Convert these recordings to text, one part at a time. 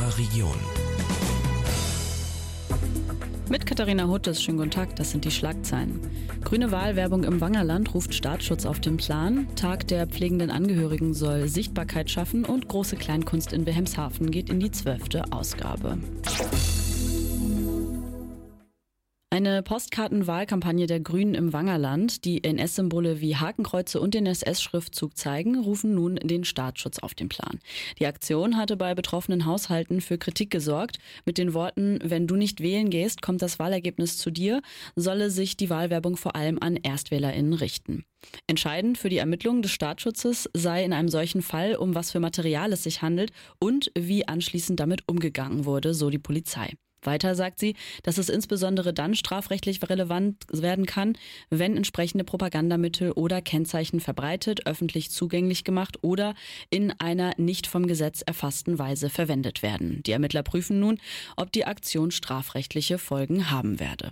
unserer Region. Mit Katharina Huttes, schönen guten Tag, das sind die Schlagzeilen. Grüne Wahlwerbung im Wangerland ruft Staatsschutz auf den Plan. Tag der pflegenden Angehörigen soll Sichtbarkeit schaffen und große Kleinkunst in Wilhelmshaven geht in die 12. Ausgabe. Eine Postkartenwahlkampagne der Grünen im Wangerland, die NS-Symbole wie Hakenkreuze und den SS-Schriftzug zeigen, rufen nun den Staatsschutz auf den Plan. Die Aktion hatte bei betroffenen Haushalten für Kritik gesorgt. Mit den Worten, wenn du nicht wählen gehst, kommt das Wahlergebnis zu dir, solle sich die Wahlwerbung vor allem an ErstwählerInnen richten. Entscheidend für die Ermittlungen des Staatsschutzes sei in einem solchen Fall, um was für Material es sich handelt und wie anschließend damit umgegangen wurde, so die Polizei. Weiter sagt sie, dass es insbesondere dann strafrechtlich relevant werden kann, wenn entsprechende Propagandamittel oder Kennzeichen verbreitet, öffentlich zugänglich gemacht oder in einer nicht vom Gesetz erfassten Weise verwendet werden. Die Ermittler prüfen nun, ob die Aktion strafrechtliche Folgen haben werde.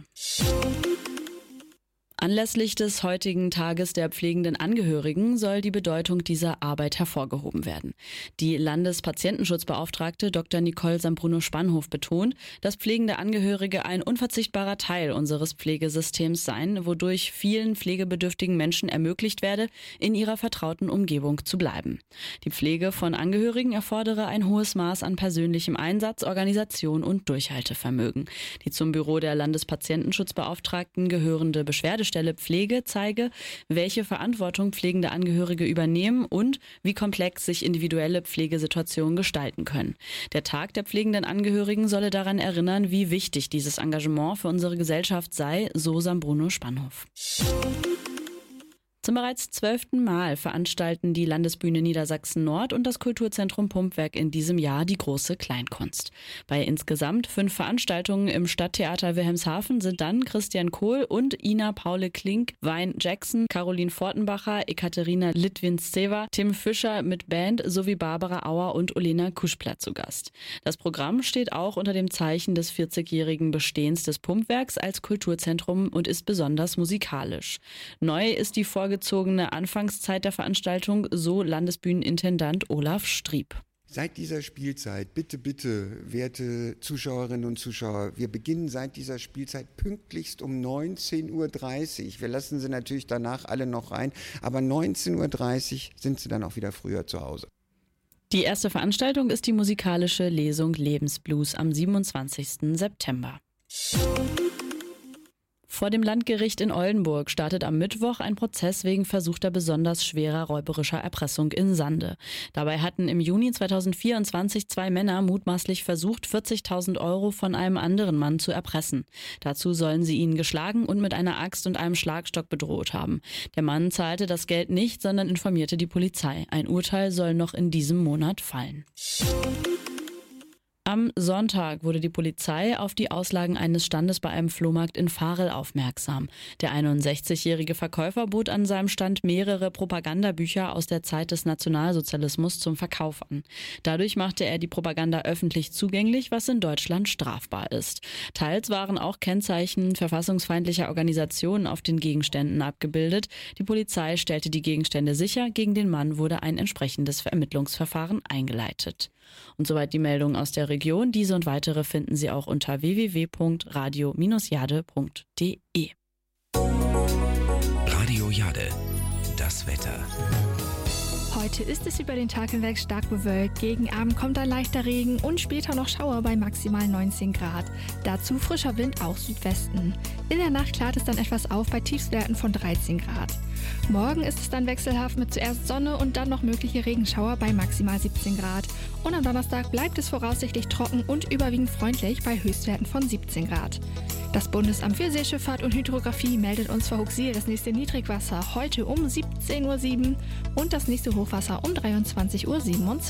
Anlässlich des heutigen Tages der pflegenden Angehörigen soll die Bedeutung dieser Arbeit hervorgehoben werden. Die Landespatientenschutzbeauftragte Dr. Nicole Sambruno-Spanhof betont, dass pflegende Angehörige ein unverzichtbarer Teil unseres Pflegesystems seien, wodurch vielen pflegebedürftigen Menschen ermöglicht werde, in ihrer vertrauten Umgebung zu bleiben. Die Pflege von Angehörigen erfordere ein hohes Maß an persönlichem Einsatz, Organisation und Durchhaltevermögen. Die zum Büro der Landespatientenschutzbeauftragten gehörende Beschwerdestelle Pflege zeige, welche Verantwortung pflegende Angehörige übernehmen und wie komplex sich individuelle Pflegesituationen gestalten können. Der Tag der pflegenden Angehörigen solle daran erinnern, wie wichtig dieses Engagement für unsere Gesellschaft sei, so Sambruno-Spanhof. Zum bereits 12. Mal veranstalten die Landesbühne Niedersachsen Nord und das Kulturzentrum Pumpwerk in diesem Jahr die große Kleinkunst. Bei insgesamt 5 Veranstaltungen im Stadttheater Wilhelmshaven sind dann Christian Kohl und Ina Paule Klink, Wein Jackson, Caroline Fortenbacher, Ekaterina Litwin-Stewa, Tim Fischer mit Band sowie Barbara Auer und Olena Kuschpla zu Gast. Das Programm steht auch unter dem Zeichen des 40-jährigen Bestehens des Pumpwerks als Kulturzentrum und ist besonders musikalisch. Neu ist die vorgezogene Anfangszeit der Veranstaltung, so Landesbühnenintendant Olaf Strieb. Seit dieser Spielzeit, bitte, werte Zuschauerinnen und Zuschauer, wir beginnen seit dieser Spielzeit pünktlichst um 19:30 Uhr. Wir lassen sie natürlich danach alle noch rein, aber 19:30 Uhr sind sie dann auch wieder früher zu Hause. Die erste Veranstaltung ist die musikalische Lesung Lebensblues am 27. September. Vor dem Landgericht in Oldenburg startet am Mittwoch ein Prozess wegen versuchter besonders schwerer räuberischer Erpressung in Sande. Dabei hatten im Juni 2024 2 Männer mutmaßlich versucht, 40.000 Euro von einem anderen Mann zu erpressen. Dazu sollen sie ihn geschlagen und mit einer Axt und einem Schlagstock bedroht haben. Der Mann zahlte das Geld nicht, sondern informierte die Polizei. Ein Urteil soll noch in diesem Monat fallen. Am Sonntag wurde die Polizei auf die Auslagen eines Standes bei einem Flohmarkt in Varel aufmerksam. Der 61-jährige Verkäufer bot an seinem Stand mehrere Propagandabücher aus der Zeit des Nationalsozialismus zum Verkauf an. Dadurch machte er die Propaganda öffentlich zugänglich, was in Deutschland strafbar ist. Teils waren auch Kennzeichen verfassungsfeindlicher Organisationen auf den Gegenständen abgebildet. Die Polizei stellte die Gegenstände sicher. Gegen den Mann wurde ein entsprechendes Ermittlungsverfahren eingeleitet. Und soweit die Meldung aus der Region. Diese und weitere finden Sie auch unter www.radio-jade.de. Radio Jade, das Wetter. Heute ist es über den Tag hinweg stark bewölkt. Gegen Abend kommt ein leichter Regen und später noch Schauer bei maximal 19 Grad. Dazu frischer Wind auch Südwesten. In der Nacht klart es dann etwas auf bei Tiefstwerten von 13 Grad. Morgen ist es dann wechselhaft mit zuerst Sonne und dann noch mögliche Regenschauer bei maximal 17 Grad. Und am Donnerstag bleibt es voraussichtlich trocken und überwiegend freundlich bei Höchstwerten von 17 Grad. Das Bundesamt für Seeschifffahrt und Hydrographie meldet uns vor Huxil das nächste Niedrigwasser heute um 17:07 Uhr und das nächste Hochwasser um 23:27 Uhr.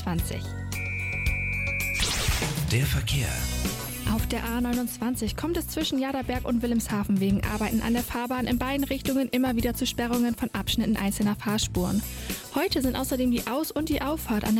Der Verkehr. Auf der A29 kommt es zwischen Jaderberg und Wilhelmshaven wegen Arbeiten an der Fahrbahn in beiden Richtungen immer wieder zu Sperrungen von Abschnitten einzelner Fahrspuren. Heute sind außerdem die Aus- und die Auffahrt an der